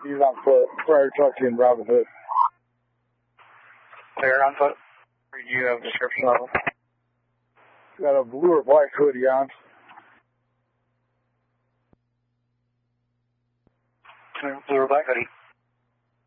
He's on foot. Prior Truckee and Robin Hood. They're on foot? Or do you have a description of them? Got a blue or black hoodie on. Blue or black hoodie.